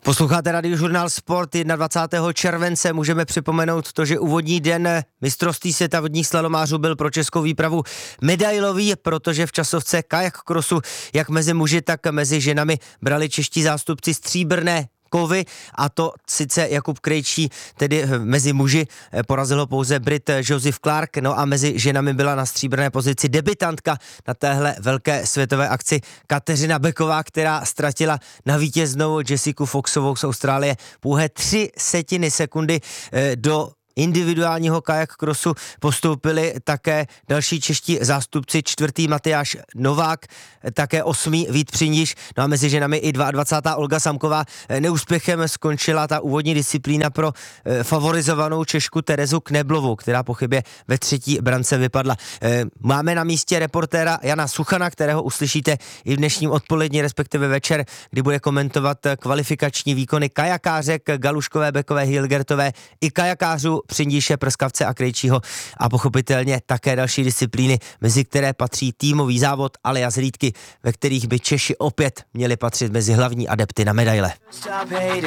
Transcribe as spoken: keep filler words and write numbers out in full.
Posloucháte Radiožurnál Sport. dvacátého prvního července můžeme připomenout to, že úvodní den mistrovství světa vodních slalomářů byl pro českou výpravu medailový, protože v časovce kajak crossu jak mezi muži, tak mezi ženami brali čeští zástupci stříbrné kovy, a to sice Jakub Krejčí, tedy mezi muži porazilo pouze Brit Joseph Clark, no a mezi ženami byla na stříbrné pozici debutantka na téhle velké světové akci Kateřina Becková, která ztratila na vítěznou Jessiku Foxovou z Austrálie pouhé tři setiny sekundy. Do individuálního kajak crossu postoupili také další čeští zástupci, čtvrtý Matyáš Novák, také osmý Vít Přindíš, no a mezi ženami i dvacátá druhá Olga Samková. Neúspěchem skončila ta úvodní disciplína pro favorizovanou Češku Terezu Kneblovou, která po chybě ve třetí brance vypadla. Máme na místě reportéra Jana Suchana, kterého uslyšíte i v dnešním odpolední, respektive večer, kdy bude komentovat kvalifikační výkony kajakářek Galuškové, Beckové, Hilgertové i kajakářů Přindíše, Prskavce a Krejčího a pochopitelně také další disciplíny, mezi které patří týmový závod, ale jazlídky, ve kterých by Češi opět měli patřit mezi hlavní adepty na medaile.